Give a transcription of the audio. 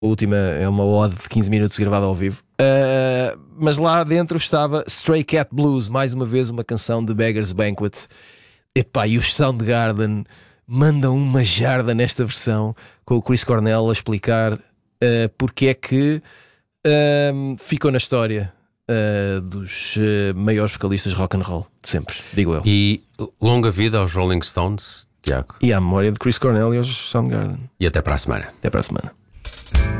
A última é uma ode de 15 minutos gravada ao vivo. Mas lá dentro estava Stray Cat Blues, mais uma vez uma canção de Beggar's Banquet. Epá, e os Soundgarden mandam uma jarda nesta versão, com o Chris Cornell a explicar porque é que ficou na história dos maiores vocalistas rock and roll de sempre, digo eu. E longa vida aos Rolling Stones, Tiago. E à memória de Chris Cornell e aos Soundgarden. E até para a semana. Até para a semana.